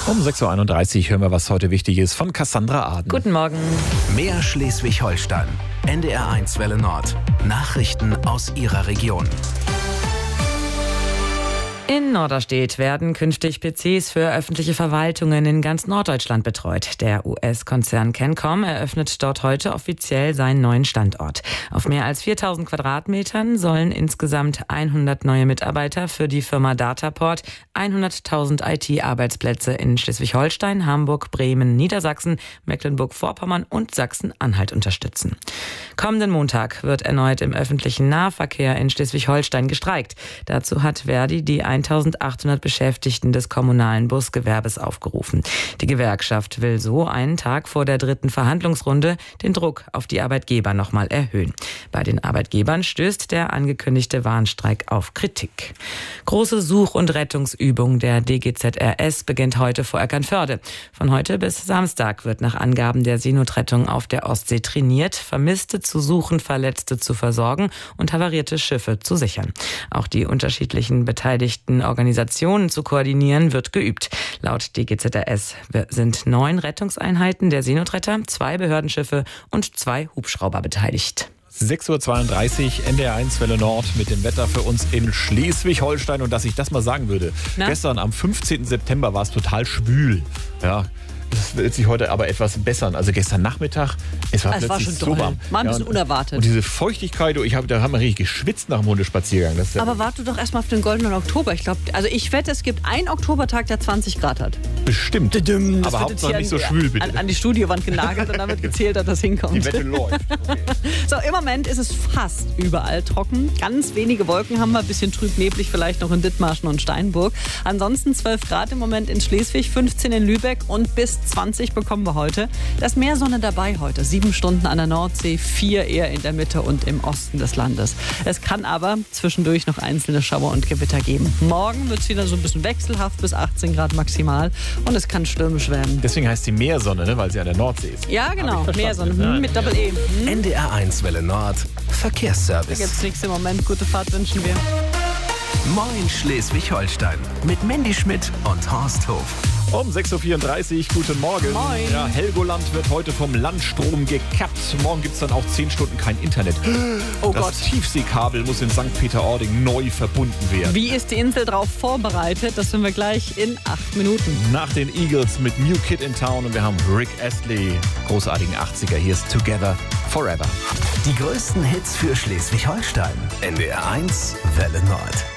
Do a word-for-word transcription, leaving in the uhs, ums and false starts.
Um sechs Uhr einunddreißig hören wir, was heute wichtig ist, von Cassandra Aden. Guten Morgen. Mehr Schleswig-Holstein. N D R eins Welle Nord. Nachrichten aus Ihrer Region. In Norderstedt werden künftig P Cs für öffentliche Verwaltungen in ganz Norddeutschland betreut. Der U S-Konzern Kencom eröffnet dort heute offiziell seinen neuen Standort. Auf mehr als viertausend Quadratmetern sollen insgesamt hundert neue Mitarbeiter für die Firma Dataport hunderttausend I T-Arbeitsplätze in Schleswig-Holstein, Hamburg, Bremen, Niedersachsen, Mecklenburg-Vorpommern und Sachsen-Anhalt unterstützen. Kommenden Montag wird erneut im öffentlichen Nahverkehr in Schleswig-Holstein gestreikt. Dazu hat Verdi die eintausendachthundert Beschäftigten des kommunalen Busgewerbes aufgerufen. Die Gewerkschaft will so einen Tag vor der dritten Verhandlungsrunde den Druck auf die Arbeitgeber nochmal erhöhen. Bei den Arbeitgebern stößt der angekündigte Warnstreik auf Kritik. Große Such- und Rettungsübung der D G Z R S beginnt heute vor Eckernförde. Von heute bis Samstag wird nach Angaben der Seenotrettung auf der Ostsee trainiert, Vermisste zu suchen, Verletzte zu versorgen und havarierte Schiffe zu sichern. Auch die unterschiedlichen beteiligten Organisationen zu koordinieren, wird geübt. Laut D G Z R S sind neun Rettungseinheiten der Seenotretter, zwei Behördenschiffe und zwei Hubschrauber beteiligt. sechs Uhr zweiunddreißig, N D R eins Welle Nord mit dem Wetter für uns in Schleswig-Holstein. Und dass ich das mal sagen würde, Na? gestern am fünfzehnten September war es total schwül. Ja, das wird sich heute aber etwas bessern. Also gestern Nachmittag, es war Es war plötzlich schon so doll. warm. War ein bisschen und, unerwartet. Und diese Feuchtigkeit, ich hab, da haben wir richtig geschwitzt nach dem Hundespaziergang. Das ist ja Aber warte doch erstmal auf den goldenen Oktober. Ich glaube, also ich wette, es gibt einen Oktobertag, der zwanzig Grad hat. bestimmt. Das Aber wird Hauptsache jetzt hier nicht so an- schwül, bitte. An, an die Studiowand genagelt und dann wird gezählt, dass das hinkommt. Die Wette läuft. Okay. So, im Moment ist es fast überall trocken. Ganz wenige Wolken haben wir, ein bisschen trüb neblig vielleicht noch in Dithmarschen und Steinburg. Ansonsten zwölf Grad im Moment in Schleswig, fünfzehn in Lübeck und bis zwanzig bekommen wir heute. Da ist mehr Sonne dabei heute. Sieben Stunden an der Nordsee, vier eher in der Mitte und im Osten des Landes. Es kann aber zwischendurch noch einzelne Schauer und Gewitter geben. Morgen wird es wieder so ein bisschen wechselhaft bis achtzehn Grad maximal und es kann stürmisch werden. Deswegen heißt sie Meersonne, ne? Weil sie an der Nordsee ist. Ja, genau. Hab ich Mehr verstanden. Sonne. Ja, Hm, mit ja. Doppel-E. Hm? N D R eins Welle Nord. Da Verkehrsservice. gibt's nichts im Moment. Gute Fahrt wünschen wir. Moin Schleswig-Holstein. Mit Mandy Schmidt und Horst Hof. Um sechs Uhr vierunddreißig, guten Morgen. Moin. Ja, Helgoland wird heute vom Landstrom gekappt. Morgen gibt es dann auch zehn Stunden kein Internet. Oh das Gott. Tiefseekabel muss in Sankt Peter-Ording neu verbunden werden. Wie ist die Insel darauf vorbereitet? Das sind wir gleich in acht Minuten. Nach den Eagles mit New Kid in Town und wir haben Rick Astley, großartigen achtziger. Hier ist Together Forever. Die größten Hits für Schleswig-Holstein. N D R eins Welle Nord.